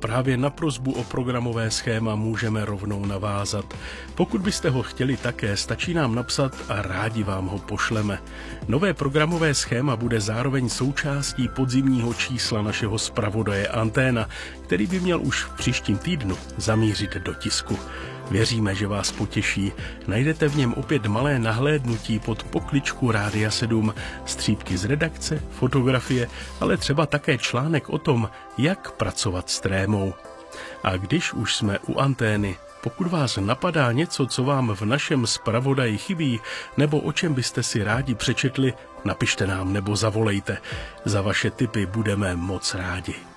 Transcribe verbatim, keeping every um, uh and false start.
právě na prosbu o programové schéma můžeme rovnou navázat. Pokud byste ho chtěli také, stačí nám napsat a rádi vám ho pošleme. Nové programové schéma bude zároveň součástí podzimního čísla našeho zpravodaje Anténa, který by měl už v příštím týdnu zamířit do tisku. Věříme, že vás potěší. Najdete v něm opět malé nahlédnutí pod pokličku Rádia sedm, střípky z redakce, fotografie, ale třeba také článek o tom, jak pracovat s trémou. A když už jsme u Antény, pokud vás napadá něco, co vám v našem zpravodaji chybí, nebo o čem byste si rádi přečetli, napište nám nebo zavolejte. Za vaše tipy budeme moc rádi.